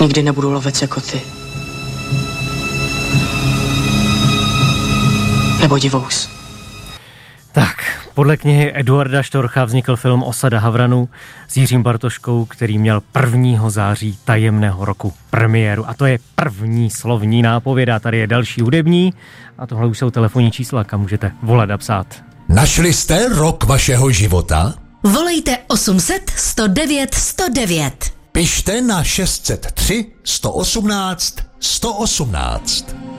Nikdy nebudu lovec jako ty. Nebo divous. Tak, podle knihy Eduarda Štorcha vznikl film Osada Havranu s Jiřím Bartoškou, který měl 1. září tajemného roku premiéru. A to je první slovní nápověda. Tady je další hudební a tohle už jsou telefonní čísla, kam můžete volat a psát. Našli jste rok vašeho života? Volejte 800 109 109. Pište na 603 118 118.